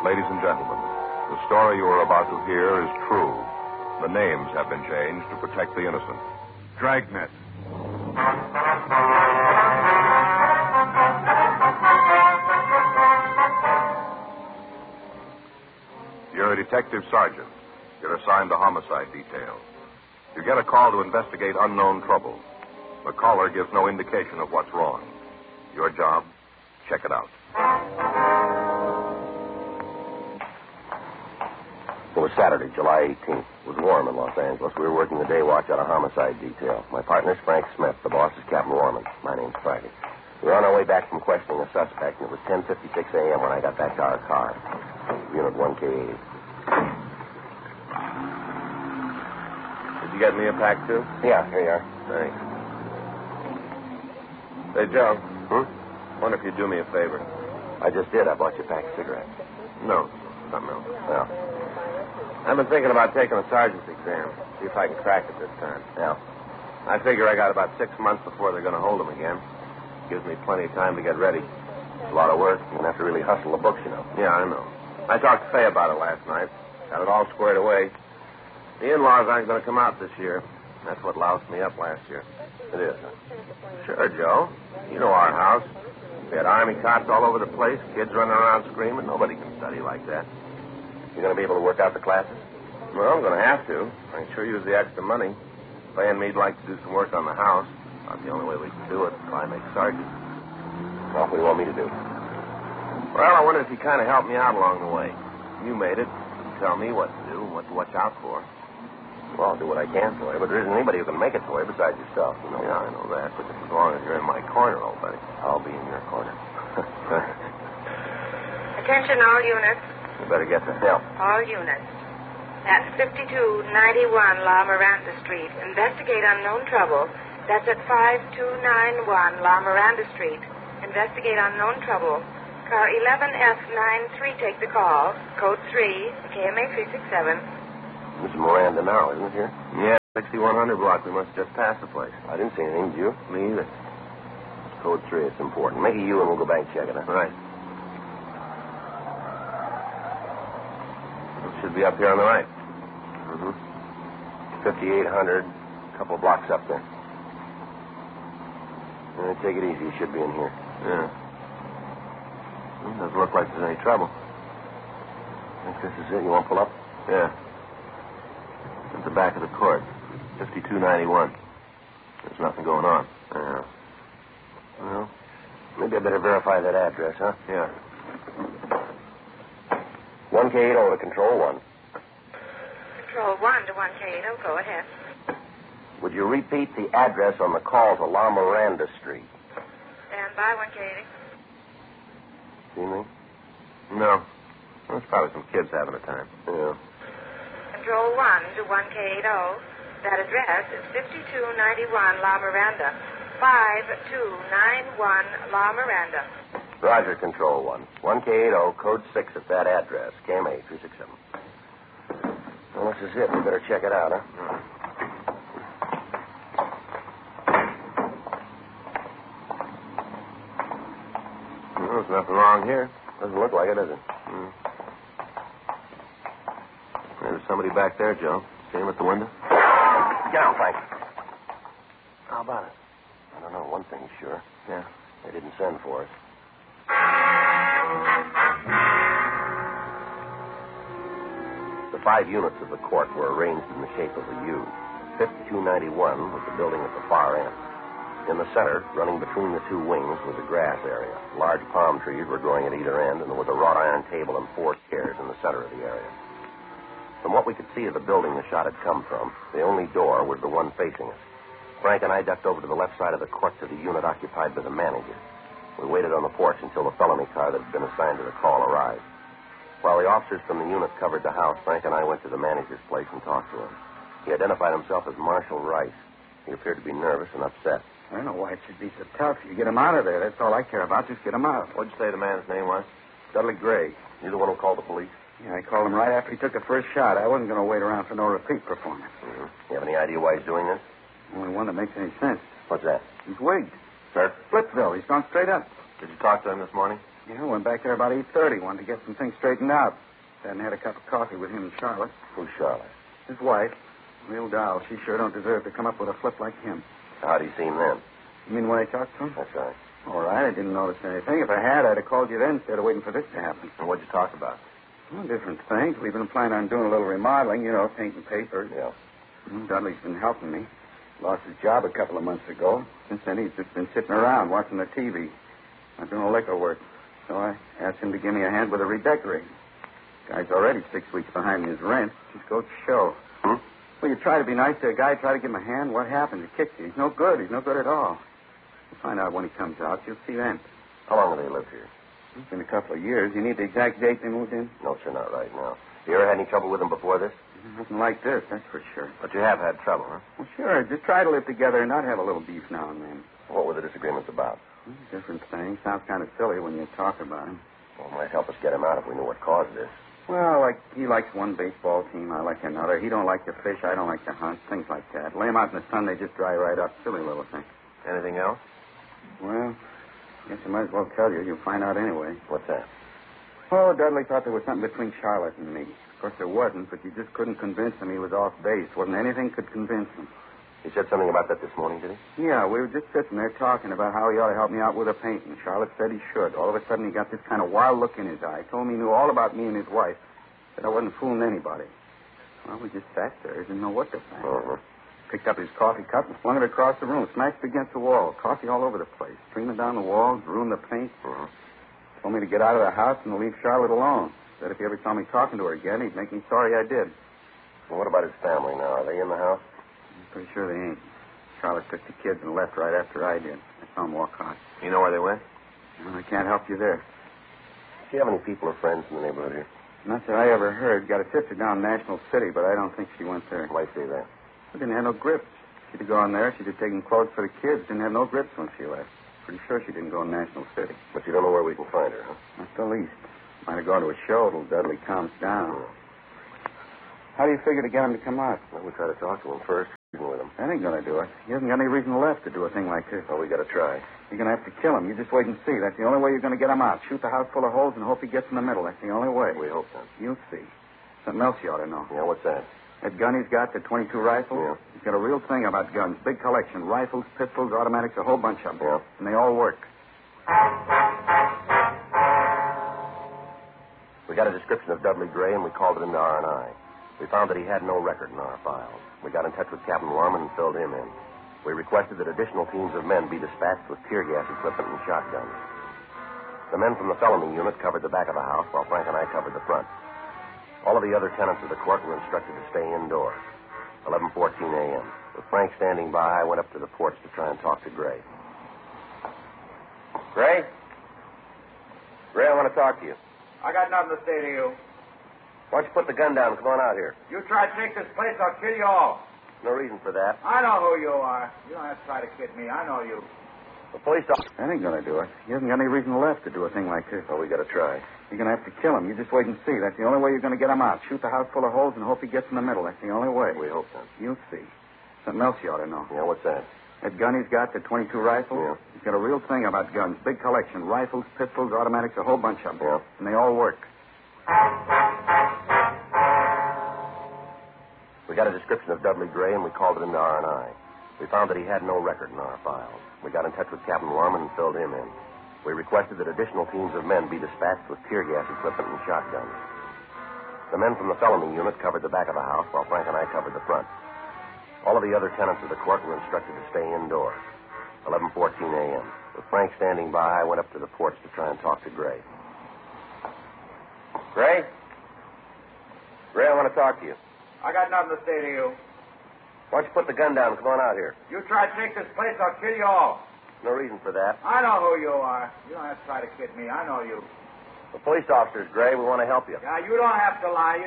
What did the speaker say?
Ladies and gentlemen, the story you are about to hear is true. The names have been changed to protect the innocent. Dragnet. You're a detective sergeant. You're assigned the homicide detail. You get a call to investigate unknown trouble. The caller gives no indication of what's wrong. Your job, check it out. It was Saturday, July 18th. It was warm in Los Angeles. We were working the day watch at a homicide detail. My partner's Frank Smith. The boss is Captain Warman. My name's Friday. We were on our way back from questioning a suspect, and it was 10:56 a.m. when I got back to our car. Unit 1K8. Did you get me a pack, too? Yeah, here you are. Thanks. Hey, Joe. Wonder if you'd do me a favor. I just did. I bought you a pack of cigarettes. No, something else. Yeah. I've been thinking about taking a sergeant's exam. See if I can crack it this time. Yeah. I figure I got about 6 months before they're going to hold them again. Gives me plenty of time to get ready. It's a lot of work. You're going to have to really hustle the books, you know. Yeah, I know. I talked to Faye about it last night. Got it all squared away. The in-laws aren't going to come out this year. That's what loused me up last year. It is, huh? Sure, Joe. You know our house. We had army cops all over the place, kids running around screaming. Nobody can study like that. You're going to be able to work out the classes? Well, I'm going to have to. I can sure use the extra money. Faye and me'd like to do some work on the house. Not the only way we can do it if I make sergeant. Well, what do you want me to do? Well, I wonder if you kind of help me out along the way. You made it. You tell me what to do and what to watch out for. Well, I'll do what I can for you, but there isn't anybody who can make it for you besides yourself. You know? Yeah, I know that, but as long as you're in my corner, old buddy. I'll be in your corner. Attention all units. You better get the help. All units. At 5291 La Miranda Street. Investigate unknown trouble. That's at 5291 La Miranda Street. Investigate unknown trouble. Car 11F93, take the call. Code 3, KMA 367. This is Miranda now, isn't it here? Yeah, 6100 block. We must just pass the place. I didn't see anything, did you? Me either. Code 3, it's important. Make it you and we'll go back and check it, huh? Right. It should be up here on the right. 5800, a couple of blocks up there. Take it easy. You should be in here. Yeah. It doesn't look like there's any trouble. Think this is it? You want to pull up? Yeah. At the back of the court. 5291. There's nothing going on. Yeah. Well, maybe I better verify that address, huh? Yeah. 1K80 to Control 1. Control 1 to 1K80. Go ahead. Would you repeat the address on the call to La Miranda Street? Stand by 1K80. See anything? No. Well, there's probably some kids having a time. Yeah. Control 1 to 1K80. That address is 5291 La Miranda. 5291 La Miranda. Roger, Control 1. 1K80, code 6 at that address. KMA 367. Well, this is it. We better check it out, huh? Well, there's nothing wrong here. Doesn't look like it, does it? There's somebody back there, Joe. See him at the window? Get down, Frank. How about it? I don't know. One thing's sure. Yeah. They didn't send for us. The 5 units of the court were arranged in the shape of a U. 5291 was the building at the far end. In the center, running between the 2 wings, was a grass area. Large palm trees were growing at either end, and there was a wrought iron table and 4 chairs in the center of the area. From what we could see of the building the shot had come from, the only door was the one facing us. Frank and I ducked over to the left side of the court to the unit occupied by the manager. We waited on the porch until the felony car that had been assigned to the call arrived. While the officers from the unit covered the house, Frank and I went to the manager's place and talked to him. He identified himself as Marshal Rice. He appeared to be nervous and upset. I don't know why it should be so tough. You get him out of there. That's all I care about. Just get him out. What'd you say the man's name was? Dudley Gray. You the one who called the police? Yeah, I called him right after he took the first shot. I wasn't going to wait around for no repeat performance. Mm-hmm. You have any idea why he's doing this? Only one that makes any sense. What's that? He's wigged. Sir? Splitsville. He's gone straight up. Did you talk to him this morning? Yeah, I went back there about 8:30. Wanted to get some things straightened out. Hadn't had a cup of coffee with him and Charlotte. Who's Charlotte? His wife. Real doll. She sure don't deserve to come up with a flip like him. How'd he seem then? You mean when I talked to him? That's right. All right, I didn't notice anything. If I had, I'd have called you then instead of waiting for this to happen. And what'd you talk about? Well, different things. We've been planning on doing a little remodeling, painting papers. Yeah. Dudley's been helping me. Lost his job a couple of months ago. Since then, he's just been sitting around watching the TV. Not doing no liquor work. So I asked him to give me a hand with the redecorating. Guy's already 6 weeks behind his rent. Just goes to show. Well, you try to be nice to a guy, try to give him a hand. What happens? He kicks you. He's no good. He's no good at all. You'll find out when he comes out. You'll see then. How long have they lived here? It's been a couple of years. You need the exact date they moved in? No, sir, not right now. You ever had any trouble with them before this? Nothing like this, that's for sure. But you have had trouble, huh? Well, sure. Just try to live together and not have a little beef now and then. What were the disagreements about? Different things. Sounds kind of silly when you talk about him. Well, it might help us get him out if we knew what caused this. Well, like he likes one baseball team, I like another. He don't like to fish, I don't like to hunt. Things like that. Lay him out in the sun, they just dry right up. Silly little thing. Anything else? Well, guess I might as well tell you. You'll find out anyway. What's that? Oh, Dudley thought there was something between Charlotte and me. Of course, there wasn't, but you just couldn't convince him he was off base. Wasn't anything could convince him. He said something about that this morning, did he? Yeah, we were just sitting there talking about how he ought to help me out with a painting. Charlotte said he should. All of a sudden, he got this kind of wild look in his eye. Told me he knew all about me and his wife. Said I wasn't fooling anybody. Well, we just sat there. Didn't know what to think. Picked up his coffee cup and flung it across the room. Smashed it against the wall. Coffee all over the place. Streaming down the walls. Ruined the paint. Told me to get out of the house and to leave Charlotte alone. Said if he ever saw me talking to her again, he'd make me sorry I did. Well, what about his family now? Are they in the house? I'm pretty sure they ain't. Charlotte took the kids and left right after I did. I saw them walk out. You know where they went? Well, I can't help you there. Do you have any people or friends in the neighborhood here? Not that I ever heard. Got a sister down in National City, but I don't think she went there. Why say that? She didn't have no grips. She'd have gone there. She'd have taken clothes for the kids. Didn't have no grips when she left. Pretty sure she didn't go to National City. But you don't know where we can find her, huh? Not the least. Might have gone to a show till Dudley calms down. How do you figure to get him to come out? Well, we try to talk to him first. With him. That ain't going to do it. He hasn't got any reason left to do a thing like this. Well, we got to try. You're going to have to kill him. You just wait and see. That's the only way you're going to get him out. Shoot the house full of holes and hope he gets in the middle. That's the only way. We hope so. You'll see. Something else you ought to know. Yeah, what's that? That gun he's got, the .22 rifle? Yeah. He's got a real thing about guns. Big collection. Rifles, pistols, automatics, a whole bunch of them. Yeah. And they all work. We got a description of Dudley Gray, and we called it into R&I. We found that he had no record in our files. We got in touch with Captain Lorman and filled him in. We requested that additional teams of men be dispatched with tear gas equipment and shotguns. The men from the felony unit covered the back of the house, while Frank and I covered the front. All of the other tenants of the court were instructed to stay indoors. 11:14 a.m. With Frank standing by, I went up to the porch to try and talk to Gray. Gray? Gray, I want to talk to you. I got nothing to say to you. Why don't you put the gun down and come on out here? You try to take this place, I'll kill you all. No reason for that. I know who you are. You don't have to try to kid me. I know you. The police officer... That ain't going to do it. He hasn't got any reason left to do a thing like this. Well, we got to try. You're going to have to kill him. You just wait and see. That's the only way you're going to get him out. Shoot the house full of holes and hope he gets in the middle. That's the only way. We hope so. You'll see. Something else you ought to know. Yeah, what's that? That gun he's got, the .22 rifle? Yeah. He's got a real thing about guns. Big collection. Rifles, pistols, automatics, a whole bunch of them. Yeah. And they all work. We got a description of Dudley Gray, and we called it into R&I. We found that he had no record in our files. We got in touch with Captain Lorman and filled him in. We requested that additional teams of men be dispatched with tear gas equipment and shotguns. The men from the felony unit covered the back of the house, while Frank and I covered the front. All of the other tenants of the court were instructed to stay indoors. 11:14 a.m. With Frank standing by, I went up to the porch to try and talk to Gray. Gray? Gray, I want to talk to you. I got nothing to say to you. Why don't you put the gun down and come on out here? You try to take this place, I'll kill you all. No reason for that. I know who you are. You don't have to try to kid me. I know you. The police officers, Gray. We want to help you. Yeah, you don't have to lie.